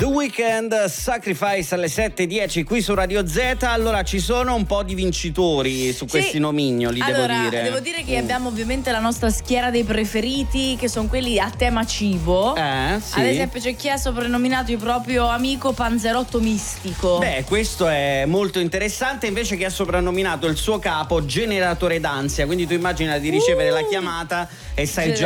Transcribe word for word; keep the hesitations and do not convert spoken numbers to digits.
The Weeknd, Sacrifice alle sette e dieci qui su Radio Z. Allora ci sono un po' di vincitori su questi sì. nomignoli, allora, devo dire. Devo dire che mm. abbiamo ovviamente la nostra schiera dei preferiti, che sono quelli a tema cibo. Eh, sì. Ad esempio c'è chi ha soprannominato il proprio amico Panzerotto Mistico. Beh, questo è molto interessante. Invece che ha soprannominato il suo capo generatore d'ansia. Quindi tu immagina di ricevere uh. la chiamata e sai già